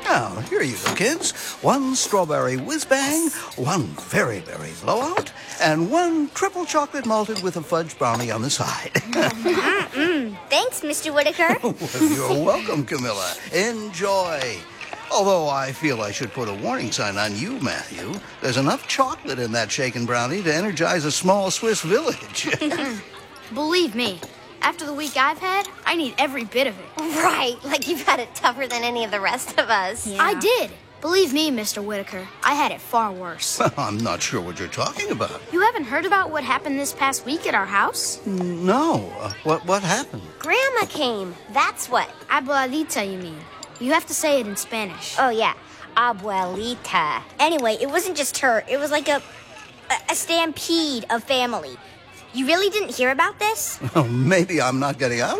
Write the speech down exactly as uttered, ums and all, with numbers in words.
Now, here you go, kids. One strawberry whiz-bang, one very berry blowout, and one triple chocolate malted with a fudge brownie on the side. Mm-mm. Thanks, Mister Whitaker. Well, you're welcome, Camilla. Enjoy. Although I feel I should put a warning sign on you, Matthew. There's enough chocolate in that shaken brownie to energize a small Swiss village. Believe me, after the week I've had, I need every bit of it. Right, like you've had it tougher than any of the rest of us. Yeah. I did. Believe me, Mister Whitaker, I had it far worse. I'm not sure what you're talking about. You haven't heard about what happened this past week at our house? No. Uh, what, what happened? Grandma came. That's what. Abuelita, you mean. You have to say it in Spanish. Oh, yeah. Abuelita. Anyway, it wasn't just her. It was like a, a, a stampede of family. You really didn't hear about this? Well, maybe I'm not getting out